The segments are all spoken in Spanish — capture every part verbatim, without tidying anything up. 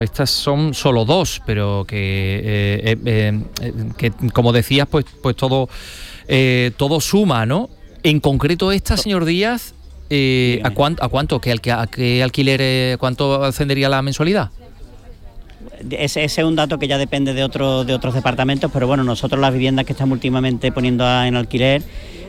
Estas son solo dos, pero que, eh, eh, eh, que como decías, pues, pues todo, eh, todo suma, ¿no? En concreto esta, señor Díaz, eh, ¿a cuánto, a cuánto, qué, a qué alquiler, eh, cuánto ascendería la mensualidad? Ese, ese es un dato que ya depende de, otro, de otros departamentos, pero bueno, nosotros las viviendas que estamos últimamente poniendo a, en alquiler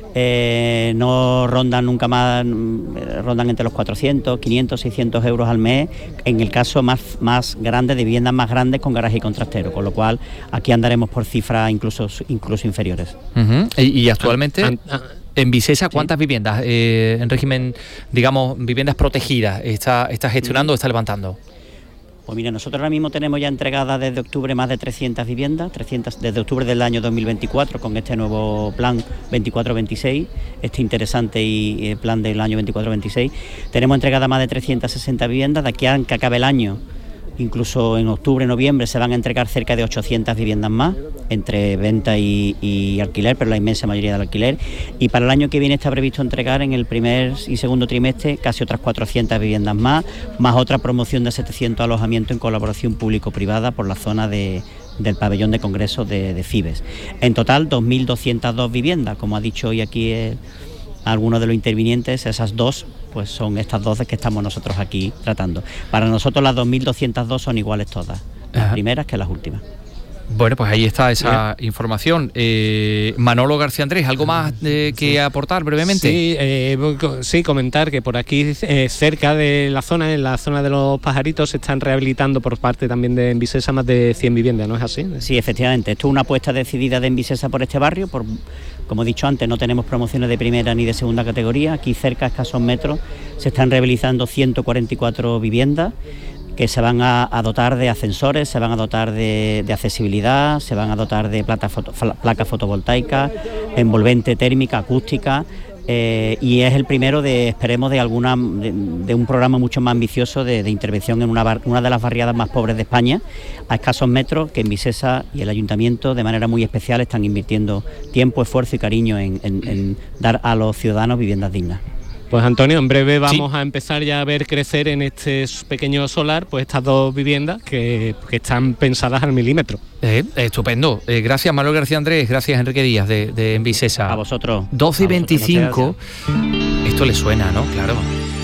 eh, no rondan nunca más, rondan entre los cuatrocientos, quinientos, seiscientos euros al mes, en el caso más, más grande, de viviendas más grandes con garaje y con trastero, con lo cual aquí andaremos por cifras incluso, incluso inferiores. Uh-huh. y, y actualmente... Ah, ah, ah. En Visesa, ¿cuántas sí. viviendas eh, en régimen, digamos, viviendas protegidas está, está gestionando o está levantando? Pues mira, nosotros ahora mismo tenemos ya entregadas desde octubre más de trescientas viviendas, trescientas desde octubre del año dos mil veinticuatro, con este nuevo plan veinticuatro veintiséis, este interesante y, y plan del año veinticuatro veintiséis. Tenemos entregadas más de trescientas sesenta viviendas, de aquí a que acabe el año, incluso en octubre, noviembre, se van a entregar cerca de ochocientas viviendas más, entre venta y, y alquiler, pero la inmensa mayoría del alquiler. Y para el año que viene está previsto entregar en el primer y segundo trimestre casi otras cuatrocientas viviendas más, más otra promoción de setecientos alojamientos en colaboración público-privada por la zona de, del pabellón de congresos de, de Fibes. En total, dos mil doscientas dos viviendas, como ha dicho hoy aquí el, algunos de los intervinientes, esas dos pues son estas dos que estamos nosotros aquí tratando. Para nosotros las dos mil doscientas dos son iguales todas, las Ajá. primeras que las últimas. Bueno, pues ahí está esa Bien. información. Eh, Manolo García Andrés, ¿algo más eh, que sí. aportar brevemente? Sí, eh, sí, comentar que por aquí eh, cerca de la zona, en la zona de los Pajaritos, se están rehabilitando por parte también de Envisesa más de cien viviendas, ¿no es así? Sí, efectivamente. Esto es una apuesta decidida de Envisesa por este barrio. Por, como he dicho antes, no tenemos promociones de primera ni de segunda categoría. Aquí cerca, a escasos metros, se están rehabilitando ciento cuarenta y cuatro viviendas que se van a, a dotar de ascensores, se van a dotar de, de accesibilidad, se van a dotar de placa, foto, placa fotovoltaica, envolvente térmica, acústica, eh, y es el primero de, esperemos, de alguna de, de un programa mucho más ambicioso de, de intervención en una, bar, una de las barriadas más pobres de España, a escasos metros, que en Visesa y el Ayuntamiento de manera muy especial están invirtiendo tiempo, esfuerzo y cariño en, en, en dar a los ciudadanos viviendas dignas. Pues Antonio, en breve vamos sí. a empezar ya a ver crecer en este pequeño solar pues estas dos viviendas que, que están pensadas al milímetro. Eh, estupendo. Eh, gracias Manuel García Andrés, gracias Enrique Díaz de, de Envisesa. A vosotros. doce y veinticinco. Esto le suena, ¿no? Claro.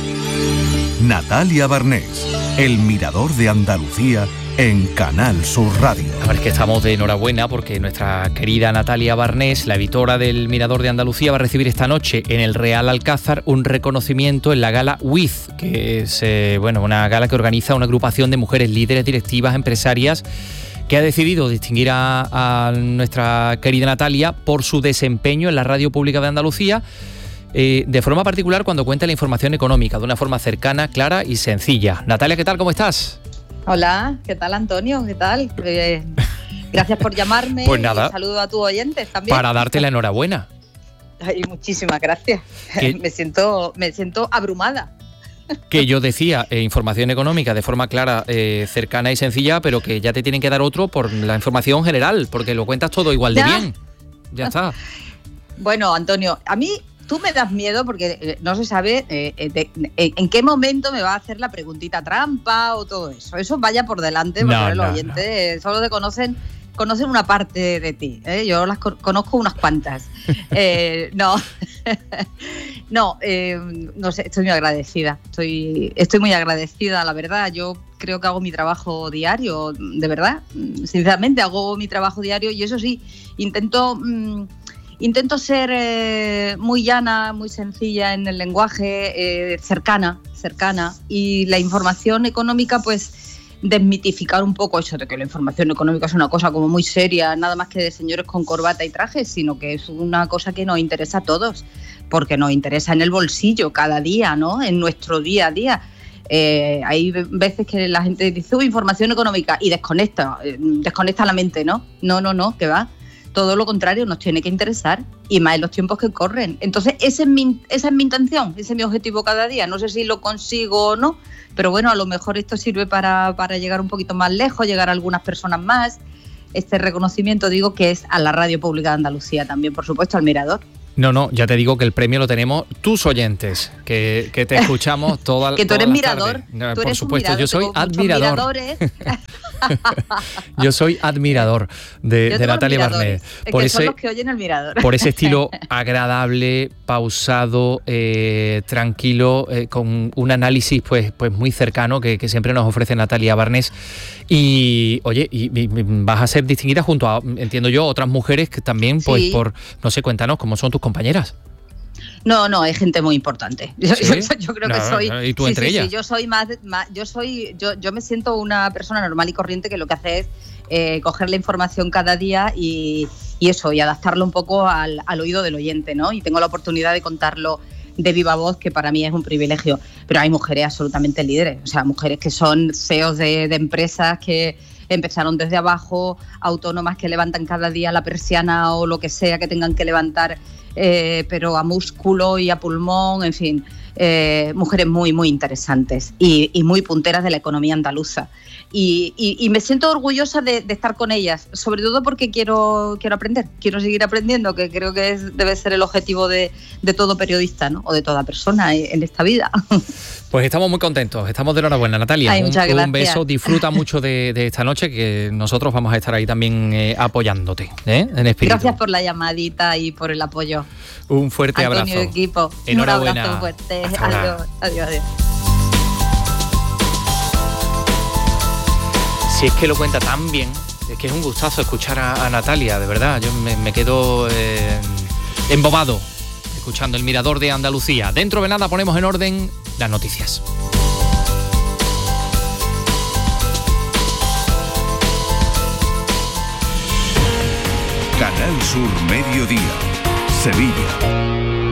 Natalia Barnés, el mirador de Andalucía en Canal Sur Radio. A ver, es que estamos de enhorabuena porque nuestra querida Natalia Barnés, la editora del Mirador de Andalucía, va a recibir esta noche en el Real Alcázar un reconocimiento en la gala W I Z, que es eh, bueno, una gala que organiza una agrupación de mujeres líderes, directivas, empresarias, que ha decidido distinguir a, a nuestra querida Natalia por su desempeño en la radio pública de Andalucía, eh, de forma particular cuando cuenta la información económica, de una forma cercana, clara y sencilla. Natalia, ¿qué tal? ¿Cómo estás? Hola, ¿qué tal Antonio? ¿Qué tal? Eh, gracias por llamarme. Pues nada. Y un saludo a tus oyentes también. Para darte la enhorabuena. Ay, muchísimas gracias. Me siento, me siento abrumada. Que yo decía, eh, información económica de forma clara, eh, cercana y sencilla, pero que ya te tienen que dar otro por la información general, porque lo cuentas todo igual de ¿Ya? bien. Ya está. Bueno, Antonio, a mí... Tú me das miedo porque eh, no se sabe eh, de, de, en qué momento me va a hacer la preguntita trampa o todo eso. Eso vaya por delante, porque no, los no, oyentes no. solo te conocen, conocen una parte de ti. ¿eh? Yo las co- conozco unas cuantas. eh, no, no, eh, no sé, estoy muy agradecida. Estoy, estoy muy agradecida, la verdad. Yo creo que hago mi trabajo diario, de verdad. Sinceramente, hago mi trabajo diario y eso sí, intento... Mmm, Intento ser eh, muy llana, muy sencilla en el lenguaje, eh, cercana, cercana. Y la información económica, pues, desmitificar un poco eso de que la información económica es una cosa como muy seria, nada más que de señores con corbata y trajes, sino que es una cosa que nos interesa a todos, porque nos interesa en el bolsillo cada día, ¿no? En nuestro día a día. Eh, hay veces que la gente dice, uy, información económica, y desconecta, eh, desconecta la mente, ¿no? No, no, no, que va. Todo lo contrario, nos tiene que interesar, y más en los tiempos que corren. Entonces, ese es mi, esa es mi intención, ese es mi objetivo cada día. No sé si lo consigo o no, pero bueno, a lo mejor esto sirve para, para llegar un poquito más lejos, llegar a algunas personas más. Este reconocimiento, digo, que es a la Radio Pública de Andalucía también, por supuesto, al Mirador. No, no, ya te digo que el premio lo tenemos tus oyentes, que, que te escuchamos toda, que tú todas eres las mirador. tardes. Tú Por eres supuesto, mirador, yo soy admirador. Yo soy admirador de, de Natalia Barnés. Por que ese, son los que oyen el mirador. Por ese estilo agradable, pausado, eh, tranquilo, eh, con un análisis pues, pues muy cercano que, que siempre nos ofrece Natalia Barnés. Y, oye, y, y vas a ser distinguida junto a, entiendo yo, otras mujeres que también, pues, sí. por, no sé, cuéntanos, ¿cómo son tus compañeras? No, no, hay gente muy importante. Yo, ¿Sí? yo, yo creo no, que soy. No, ¿y tú sí, entre sí, ellas? Sí, yo soy más, más, yo soy, yo, yo me siento una persona normal y corriente que lo que hace es eh, coger la información cada día y, y eso, y adaptarlo un poco al, al oído del oyente, ¿no? Y tengo la oportunidad de contarlo de viva voz, que para mí es un privilegio. Pero hay mujeres absolutamente líderes, o sea, mujeres que son C E Os de, de empresas que empezaron desde abajo, autónomas que levantan cada día la persiana o lo que sea que tengan que levantar, eh, pero a músculo y a pulmón, en fin, eh, mujeres muy, muy interesantes y, y muy punteras de la economía andaluza. Y, y, y me siento orgullosa de, de estar con ellas, sobre todo porque quiero, quiero aprender, quiero seguir aprendiendo, que creo que es, debe ser el objetivo de, de todo periodista, ¿no? O de toda persona en esta vida. Pues estamos muy contentos, estamos de enhorabuena, Natalia. Ay, un, muchas gracias. Un beso, disfruta mucho de, de esta noche, que nosotros vamos a estar ahí también eh, apoyándote, ¿eh? En espíritu. Gracias por la llamadita y por el apoyo. Un fuerte Antonio, abrazo. Equipo. Enhorabuena. Un abrazo fuerte. Adiós, adiós, adiós. Si es que lo cuenta tan bien, es que es un gustazo escuchar a, a Natalia, de verdad. Yo me, me quedo eh, embobado escuchando El Mirador de Andalucía. Dentro de nada ponemos en orden las noticias. Canal Sur Mediodía, Sevilla.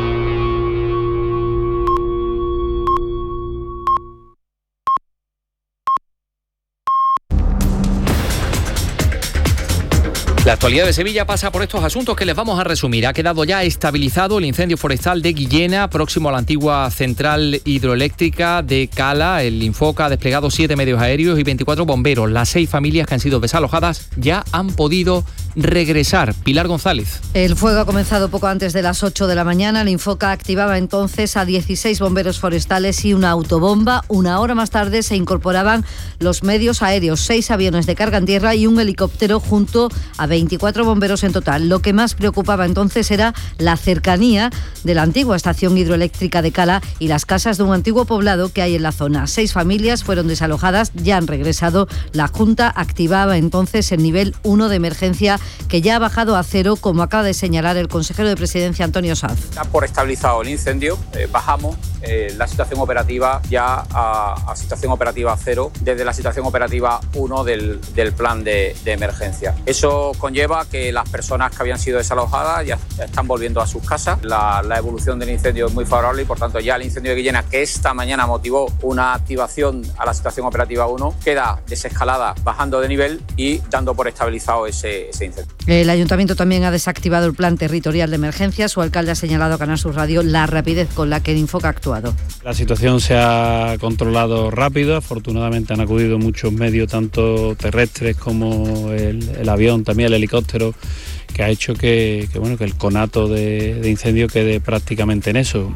La actualidad de Sevilla pasa por estos asuntos que les vamos a resumir. Ha quedado ya estabilizado el incendio forestal de Guillena, próximo a la antigua central hidroeléctrica de Cala. El Infoca ha desplegado siete medios aéreos y veinticuatro bomberos. Las seis familias que han sido desalojadas ya han podido regresar. Pilar González. El fuego ha comenzado poco antes de las ocho de la mañana. El Infoca activaba entonces a dieciséis bomberos forestales y una autobomba. Una hora más tarde se incorporaban los medios aéreos, seis aviones de carga en tierra y un helicóptero junto a veinticuatro bomberos en total. Lo que más preocupaba entonces era la cercanía de la antigua estación hidroeléctrica de Cala y las casas de un antiguo poblado que hay en la zona. Seis familias fueron desalojadas, ya han regresado. La Junta activaba entonces el nivel uno de emergencia, que ya ha bajado a cero, como acaba de señalar el consejero de Presidencia, Antonio Sanz. Ya por estabilizado el incendio, eh, bajamos eh, la situación operativa ya a, a situación operativa cero, desde la situación operativa uno del, del plan de, de emergencia. Eso conlleva que las personas que habían sido desalojadas ya están volviendo a sus casas. La, la evolución del incendio es muy favorable y, por tanto, ya el incendio de Guillena, que esta mañana motivó una activación a la situación operativa uno, queda desescalada, bajando de nivel y dando por estabilizado ese, ese incendio. El Ayuntamiento también ha desactivado el plan territorial de emergencia. Su alcalde ha señalado a Canal Sur Radio la rapidez con la que el Infoca ha actuado. La situación se ha controlado rápido. Afortunadamente han acudido muchos medios, tanto terrestres como el, el avión, también el helicóptero, que ha hecho que, que, bueno, que el conato de, de incendio quede prácticamente en eso.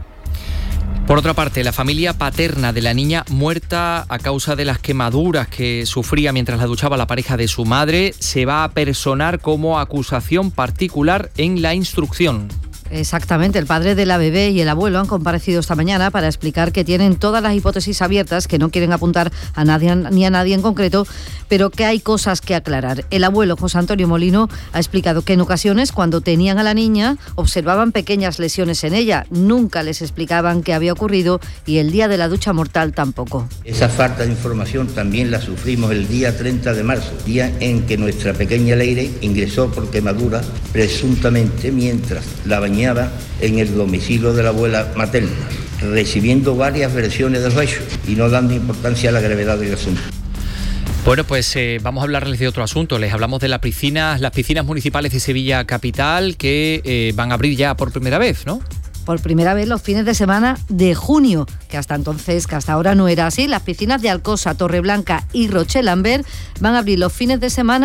Por otra parte, la familia paterna de la niña muerta a causa de las quemaduras que sufría mientras la duchaba la pareja de su madre se va a personar como acusación particular en la instrucción. Exactamente, el padre de la bebé y el abuelo han comparecido esta mañana para explicar que tienen todas las hipótesis abiertas, que no quieren apuntar a nadie ni a nadie en concreto, pero que hay cosas que aclarar. El abuelo, José Antonio Molino, ha explicado que en ocasiones, cuando tenían a la niña, observaban pequeñas lesiones en ella. Nunca les explicaban qué había ocurrido y el día de la ducha mortal tampoco. Esa falta de información también la sufrimos el día treinta de marzo, día en que nuestra pequeña Leire ingresó por quemadura, presuntamente mientras la bañaba en el domicilio de la abuela materna, recibiendo varias versiones de los hechos y no dando importancia a la gravedad del asunto. Bueno, pues eh, vamos a hablarles de otro asunto. Les hablamos de las piscinas, las piscinas municipales de Sevilla Capital, que eh, van a abrir ya por primera vez, ¿no? Por primera vez los fines de semana de junio, que hasta entonces, que hasta ahora no era así. Las piscinas de Alcosa, Torreblanca y Rochelambert van a abrir los fines de semana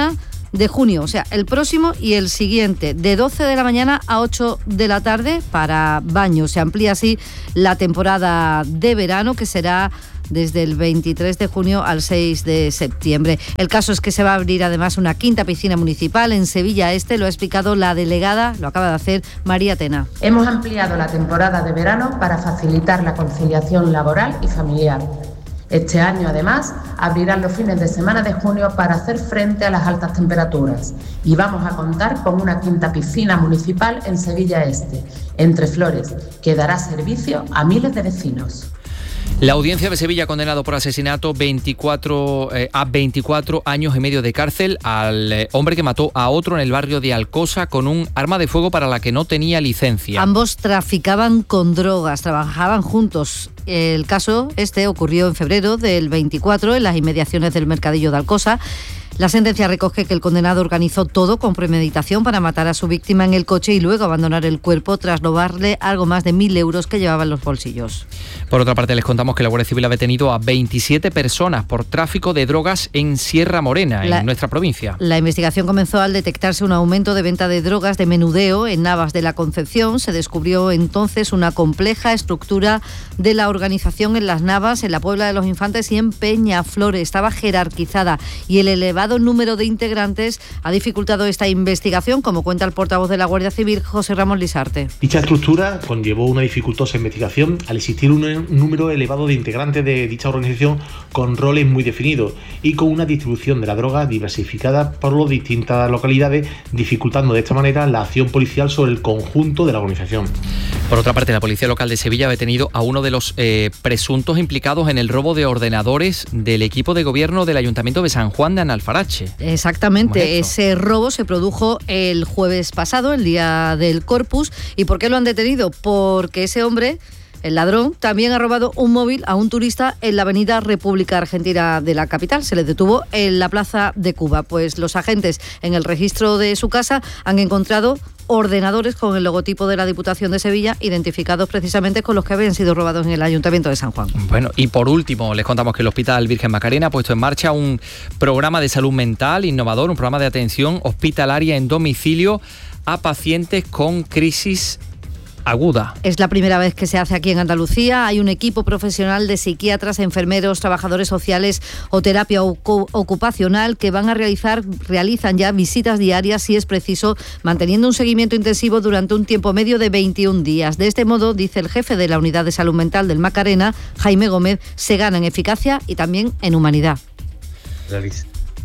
de junio, o sea, el próximo y el siguiente, de doce de la mañana a ocho de la tarde para baños. Se amplía así la temporada de verano, que será desde el veintitrés de junio al seis de septiembre. El caso es que se va a abrir además una quinta piscina municipal en Sevilla Este, lo ha explicado la delegada, lo acaba de hacer María Tena. Hemos ampliado la temporada de verano para facilitar la conciliación laboral y familiar. Este año, además, abrirán los fines de semana de junio para hacer frente a las altas temperaturas y vamos a contar con una quinta piscina municipal en Sevilla Este, Entre Flores, que dará servicio a miles de vecinos. La Audiencia de Sevilla ha condenado por asesinato veinticuatro, eh, a veinticuatro años y medio de cárcel al eh, hombre que mató a otro en el barrio de Alcosa con un arma de fuego para la que no tenía licencia. Ambos traficaban con drogas, trabajaban juntos. El caso este ocurrió en febrero del veinticuatro en las inmediaciones del mercadillo de Alcosa. La sentencia recoge que el condenado organizó todo con premeditación para matar a su víctima en el coche y luego abandonar el cuerpo tras robarle algo más de mil euros que llevaba en los bolsillos. Por otra parte, les contamos que la Guardia Civil ha detenido a veintisiete personas por tráfico de drogas en Sierra Morena, la, en nuestra provincia. La investigación comenzó al detectarse un aumento de venta de drogas de menudeo en Navas de la Concepción. Se descubrió entonces una compleja estructura de la organización en Las Navas, en la Puebla de los Infantes y en Peñaflor. Estaba jerarquizada y el elevado número de integrantes ha dificultado esta investigación, como cuenta el portavoz de la Guardia Civil, José Ramón Lisarte. Dicha estructura conllevó una dificultosa investigación al existir un número elevado de integrantes de dicha organización con roles muy definidos y con una distribución de la droga diversificada por las distintas localidades, dificultando de esta manera la acción policial sobre el conjunto de la organización. Por otra parte, la Policía Local de Sevilla ha detenido a uno de los eh, presuntos implicados en el robo de ordenadores del equipo de gobierno del Ayuntamiento de San Juan de Analfarache. Exactamente, ese robo se produjo el jueves pasado, el día del Corpus. ¿Y por qué lo han detenido? Porque ese hombre, el ladrón, también ha robado un móvil a un turista en la avenida República Argentina de la capital. Se le detuvo en la Plaza de Cuba. Pues los agentes en el registro de su casa han encontrado ordenadores con el logotipo de la Diputación de Sevilla, identificados precisamente con los que habían sido robados en el Ayuntamiento de San Juan. Bueno, y por último, les contamos que el Hospital Virgen Macarena ha puesto en marcha un programa de salud mental innovador, un programa de atención hospitalaria en domicilio a pacientes con crisis aguda. Es la primera vez que se hace aquí en Andalucía. Hay un equipo profesional de psiquiatras, enfermeros, trabajadores sociales o terapia ocupacional que van a realizar, realizan ya visitas diarias si es preciso, manteniendo un seguimiento intensivo durante un tiempo medio de veintiún días. De este modo, dice el jefe de la Unidad de Salud Mental del Macarena, Jaime Gómez, se gana en eficacia y también en humanidad. Realiza.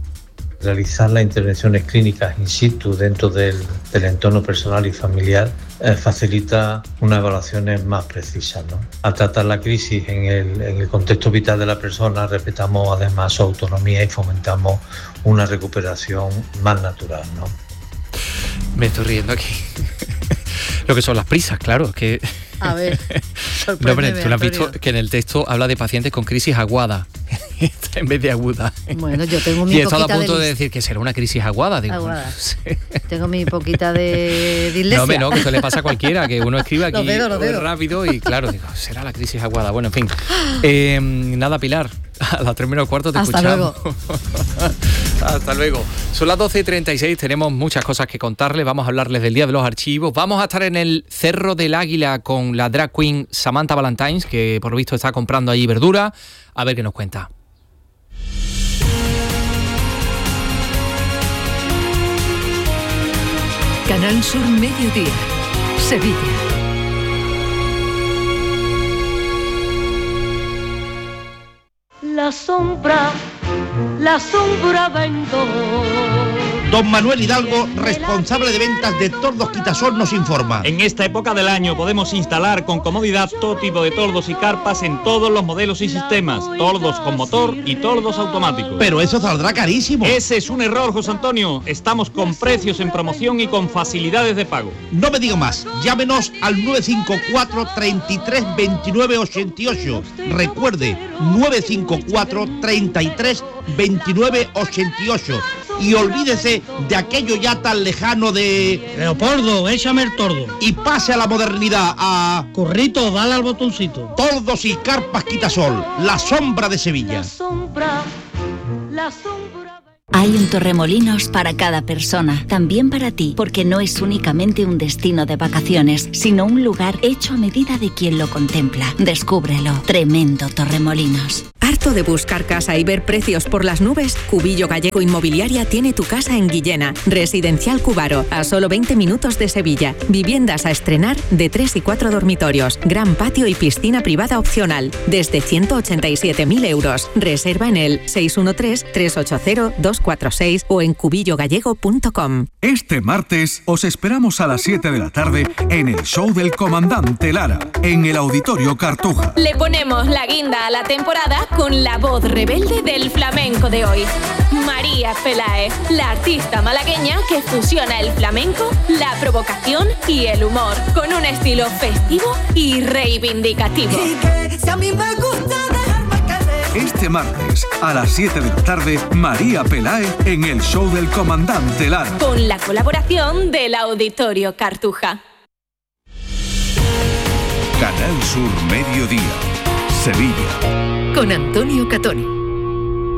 Realizar las intervenciones clínicas in situ dentro del, del entorno personal y familiar eh, facilita unas evaluaciones más precisas, ¿no? Al tratar la crisis en el, en el contexto vital de la persona, respetamos además su autonomía y fomentamos una recuperación más natural, ¿no? Me estoy riendo aquí. Lo que son las prisas, claro, que... A ver, no, hombre, tú lo has visto que en el texto habla de pacientes con crisis aguda en vez de aguda. Bueno, yo tengo mi y he poquita estado a punto de, de decir que será una crisis aguada. Digo, aguada. Sí. Tengo mi poquita de dislexia. No, hombre, no, que eso le pasa a cualquiera, que uno escribe aquí los dedos, los dedos. rápido y claro, digo, será la crisis aguada. Bueno, en fin. Eh, nada, Pilar, a las tres menos cuarto te Hasta escuchamos. Luego. Hasta luego. Son las doce y treinta y seis, tenemos muchas cosas que contarles. Vamos a hablarles del Día de los Archivos. Vamos a estar en el Cerro del Águila con la drag queen Samantha Valentines, que por lo visto está comprando allí verdura. A ver qué nos cuenta. Canal Sur Mediodía, Sevilla. La sombra, la sombra vendo. Don Manuel Hidalgo, responsable de ventas de Tordos Quitasol, nos informa. En esta época del año podemos instalar con comodidad todo tipo de tordos y carpas en todos los modelos y sistemas. Tordos con motor y tordos automáticos. Pero eso saldrá carísimo. Ese es un error, José Antonio. Estamos con precios en promoción y con facilidades de pago. No me diga más. Llámenos al nueve cinco cuatro, treinta y tres, veintinueve, ochenta y ocho. Recuerde, nueve cinco cuatro, treinta y tres, veintinueve, ochenta y ocho. Y olvídese de aquello ya tan lejano de... Leopoldo, échame el tordo. Y pase a la modernidad, a... Corrito, dale al botoncito. Tordos y carpas Quitasol, la sombra de Sevilla. La sombra, la sombra... Hay un Torremolinos para cada persona, también para ti, porque no es únicamente un destino de vacaciones, sino un lugar hecho a medida de quien lo contempla. Descúbrelo. Tremendo Torremolinos. ¿Harto de buscar casa y ver precios por las nubes? Cubillo Gallego Inmobiliaria tiene tu casa en Guillena. Residencial Cubaro, a solo veinte minutos de Sevilla. Viviendas a estrenar de tres y cuatro dormitorios. Gran patio y piscina privada opcional. Desde ciento ochenta y siete mil euros. Reserva en el seis uno tres, tres ocho cero, dos cuatro seis o en cubillo gallego punto com. Este martes os esperamos a las siete de la tarde en el show del Comandante Lara, en el Auditorio Cartuja. Le ponemos la guinda a la temporada con la voz rebelde del flamenco de hoy. María Peláez, la artista malagueña que fusiona el flamenco, la provocación y el humor, con un estilo festivo y reivindicativo. Este martes, a las siete de la tarde, María Peláez en el show del Comandante Lara. Con la colaboración del Auditorio Cartuja. Canal Sur Mediodía, Sevilla. Con Antonio Catoni.